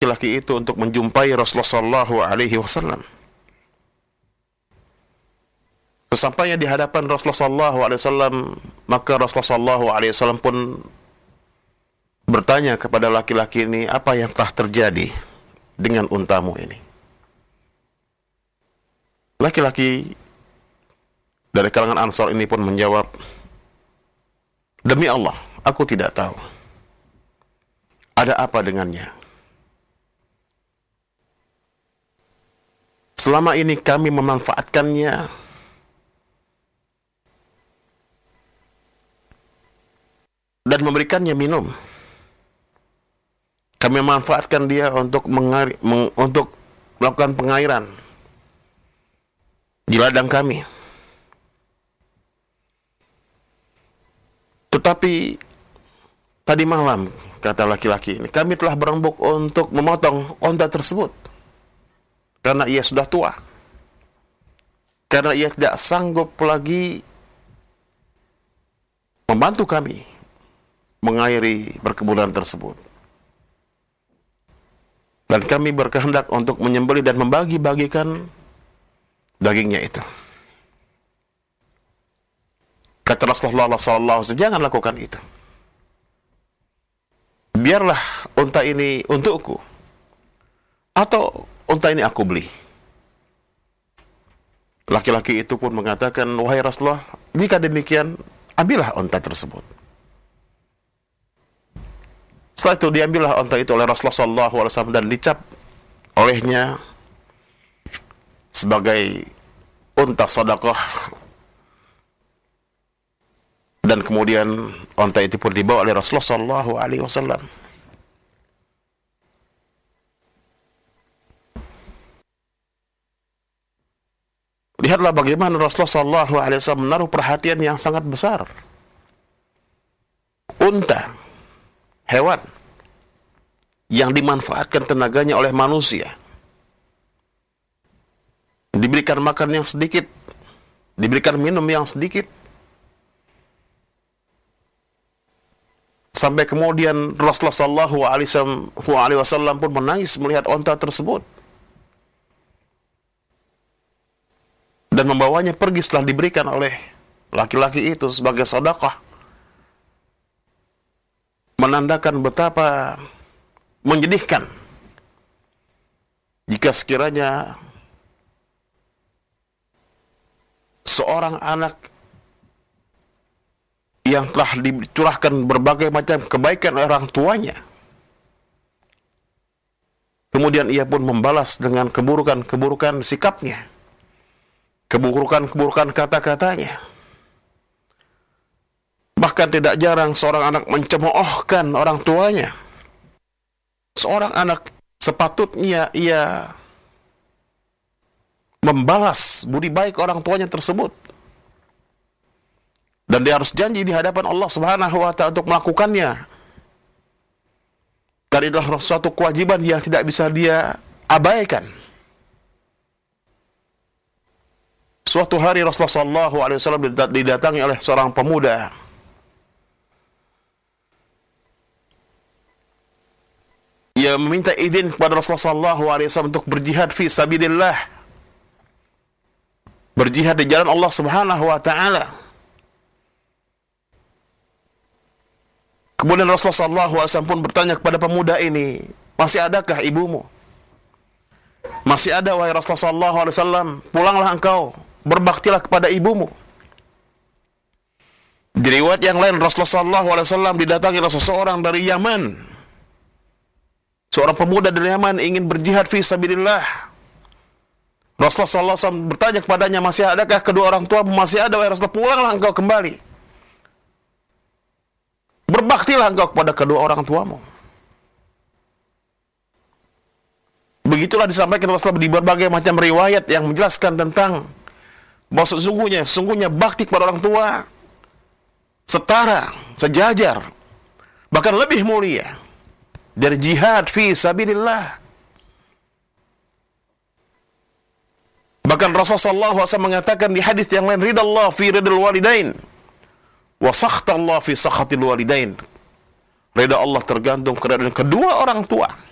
laki-laki itu untuk menjumpai Rasulullah sallallahu alaihi wasallam. Sesampainya di hadapan Rasulullah sallallahu alaihi wasallam, maka Rasulullah sallallahu alaihi wasallam pun bertanya kepada laki-laki ini, apa yang telah terjadi dengan untamu ini? Laki-laki dari kalangan Ansar ini pun menjawab, demi Allah, aku tidak tahu. Ada apa dengannya? Selama ini kami memanfaatkannya dan memberikannya minum. Kami memanfaatkan dia untuk melakukan pengairan di ladang kami. Tetapi tadi malam, kata laki-laki ini, kami telah berembuk untuk memotong onta tersebut karena ia sudah tua, karena ia tidak sanggup lagi membantu kami mengairi perkebunan tersebut. Dan kami berkehendak untuk menyembelih dan membagi-bagikan dagingnya itu. Kata Rasulullah sallallahu alaihi wasallam, jangan lakukan itu. Biarlah unta ini untukku, atau unta ini aku beli. Laki-laki itu pun mengatakan, wahai Rasulullah, jika demikian, ambillah unta tersebut. Setelah itu diambillah unta itu oleh Rasulullah sallallahu alaihi wasallam dan dicap olehnya sebagai unta sedekah. Dan kemudian unta itu pun dibawa oleh Rasulullah sallallahu alaihi wasallam. Lihatlah bagaimana Rasulullah sallallahu alaihi wasallam menaruh perhatian yang sangat besar. Unta, hewan yang dimanfaatkan tenaganya oleh manusia, diberikan makan yang sedikit, diberikan minum yang sedikit, sampai kemudian Rasulullah sallallahu alaihi wasallam pun menangis melihat unta tersebut dan membawanya pergi setelah diberikan oleh laki-laki itu sebagai sedekah, menandakan betapa menyedihkan jika sekiranya seorang anak yang telah dicurahkan berbagai macam kebaikan oleh orang tuanya, kemudian ia pun membalas dengan keburukan-keburukan sikapnya, keburukan-keburukan kata-katanya. Bahkan tidak jarang seorang anak mencemoohkan orang tuanya. Seorang anak sepatutnya ia membalas budi baik orang tuanya tersebut. Dan dia harus janji di hadapan Allah Subhanahu wa ta'ala untuk melakukannya. Dan adalah suatu kewajiban yang tidak bisa dia abaikan. Suatu hari Rasulullah SAW didatangi oleh seorang pemuda. Ia meminta izin kepada Rasulullah SAW untuk berjihad fi sabilillah, berjihad di jalan Allah Subhanahu wa ta'ala. Kemudian Rasulullah SAW pun bertanya kepada pemuda ini, masih adakah ibumu? Masih ada, wahai Rasulullah SAW, pulanglah engkau, berbaktilah kepada ibumu. Di riwayat yang lain, Rasulullah SAW didatangi oleh seseorang dari Yaman. Seorang pemuda dari Yaman ingin berjihad fi sabilillah. Rasulullah SAW bertanya kepadanya, masih adakah kedua orang tua? Masih ada, wahai Rasulullah, pulanglah engkau kembali, berbaktilah engkau kepada kedua orang tuamu. Begitulah disampaikan Rasulullah di berbagai macam riwayat yang menjelaskan tentang bahwa sesungguhnya bakti kepada orang tua setara, sejajar, bahkan lebih mulia dari jihad fi sabilillah. Bahkan Rasulullah SAW mengatakan di hadis yang lain, ridallah fi ridal walidain wa sakhtallah fi sakhatil walidain. Ridha Allah tergantung keadaan kedua orang tua,